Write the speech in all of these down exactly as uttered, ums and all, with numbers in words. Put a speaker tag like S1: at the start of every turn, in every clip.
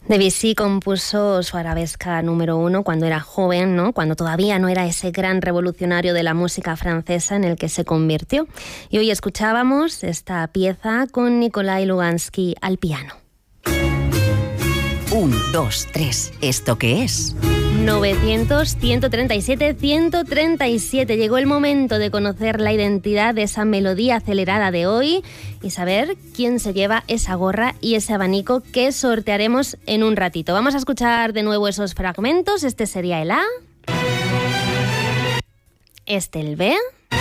S1: Debussy compuso su arabesca número uno cuando era joven, ¿no? Cuando todavía no era ese gran revolucionario de la música francesa en el que se convirtió. Y hoy escuchábamos esta pieza con Nikolai Lugansky al piano.
S2: Un, dos, tres. ¿Esto qué es?
S1: novecientos, ciento treinta y siete, ciento treinta y siete. Llegó el momento de conocer la identidad de esa melodía acelerada de hoy y saber quién se lleva esa gorra y ese abanico que sortearemos en un ratito. Vamos a escuchar de nuevo esos fragmentos. Este sería el A. Este el B.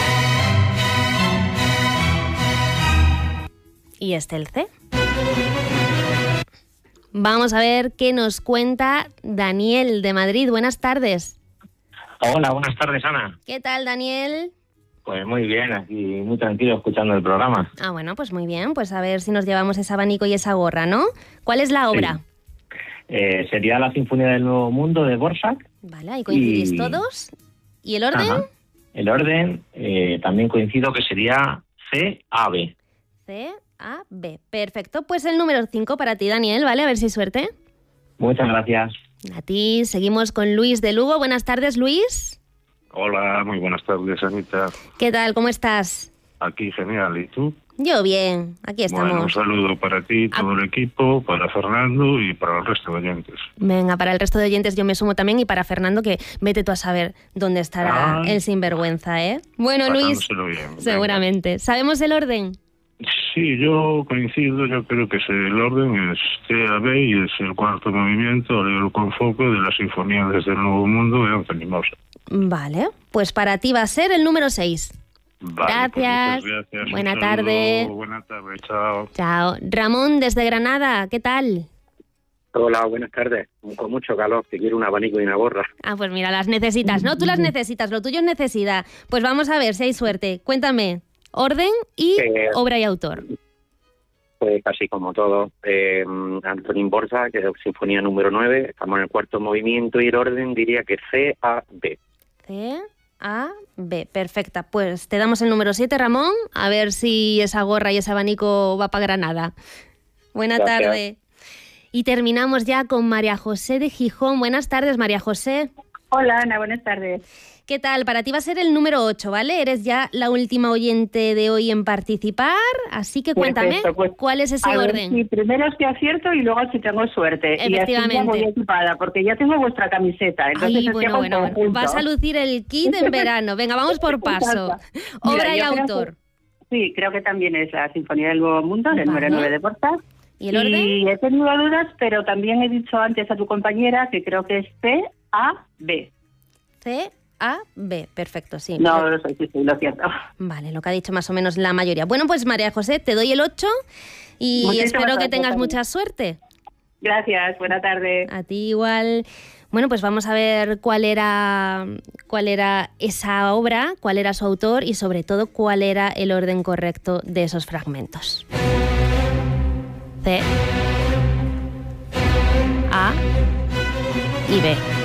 S1: Y este el C. Vamos a ver qué nos cuenta Daniel de Madrid. Buenas tardes.
S3: Hola, buenas tardes, Ana.
S1: ¿Qué tal, Daniel?
S3: Pues muy bien, aquí muy tranquilo escuchando el programa.
S1: Ah, bueno, pues muy bien. Pues a ver si nos llevamos ese abanico y esa gorra, ¿no? ¿Cuál es la obra?
S3: Sí. Eh, sería la Sinfonía del Nuevo Mundo de Dvořák.
S1: Vale, ahí coincidís
S3: y...
S1: todos. ¿Y el orden?
S3: Ajá. El orden, eh, también coincido que sería C A B.
S1: C A B. Perfecto. Pues el número cinco para ti, Daniel, ¿vale? A ver si hay suerte.
S3: Muchas gracias.
S1: A ti. Seguimos con Luis de Lugo. Buenas tardes, Luis.
S4: Hola, muy buenas tardes, Anita.
S1: ¿Qué tal? ¿Cómo estás?
S4: Aquí genial, ¿y tú?
S1: Yo bien, aquí estamos.
S4: Bueno, un saludo para ti, todo el equipo, para Fernando y para el resto de oyentes.
S1: Venga, para el resto de oyentes yo me sumo también y para Fernando, que vete tú a saber dónde estará ah, el sinvergüenza, ¿eh? Bueno, Luis,
S4: bien,
S1: seguramente.
S4: Venga.
S1: ¿Sabemos el orden?
S4: Sí, yo coincido, yo creo que es el orden es C A B y es el cuarto movimiento, Allegro con foco de la Sinfonía desde el Nuevo Mundo de Anthony Mauser.
S1: Vale, pues para ti va a ser el número seis.
S4: Vale,
S1: gracias.
S4: Pues gracias.
S1: Buena tarde.
S4: Buena tarde, chao.
S1: Chao. Ramón, desde Granada, ¿qué tal?
S5: Hola, buenas tardes. Con mucho calor, que quiero un abanico y una gorra.
S1: Ah, pues mira, las necesitas, ¿no? Tú las necesitas, lo tuyo es necesidad. Pues vamos a ver si hay suerte. Cuéntame, orden y eh, obra y autor.
S5: Pues casi como todo. Eh, Antonín Dvořák, que es Sinfonía número nueve. Estamos en el cuarto movimiento y el orden diría que C A B.
S1: C A B, perfecta. Pues te damos el número siete, Ramón, a ver si esa gorra y ese abanico va para Granada. Buena
S5: Gracias.
S1: tarde. Y terminamos ya con María José de Gijón. Buenas tardes, María José.
S6: Hola, Ana, buenas tardes.
S1: ¿Qué tal? Para ti va a ser el número ocho, ¿vale? Eres ya la última oyente de hoy en participar, así que cuéntame,
S6: Perfecto, pues,
S1: ¿cuál es ese
S6: a
S1: orden?
S6: Ver, si primero es que acierto y luego si tengo suerte.
S1: Efectivamente.
S6: Y así ya voy equipada, porque ya tengo vuestra camiseta. Entonces
S1: Ay, bueno, bueno, bueno. Vas a lucir el kit en verano. Venga, vamos por paso. Obra
S6: Mira,
S1: y autor.
S6: Que, sí, creo que también es la Sinfonía del Nuevo Mundo, del número nueve de Dvořák.
S1: ¿Y el orden?
S6: Y he tenido dudas, pero también he dicho antes a tu compañera que creo que es C A B.
S1: C A B, perfecto, sí.
S6: No, lo sé, sí, sí, lo cierto.
S1: Vale, lo que ha dicho más o menos la mayoría. Bueno, pues María José, te doy el ocho y
S6: Muchísimas
S1: espero que
S6: gracias,
S1: tengas
S6: también.
S1: mucha suerte.
S6: Gracias, buena tarde.
S1: A ti igual. Bueno, pues vamos a ver cuál era, cuál era esa obra, cuál era su autor y sobre todo cuál era el orden correcto de esos fragmentos. C, A y B.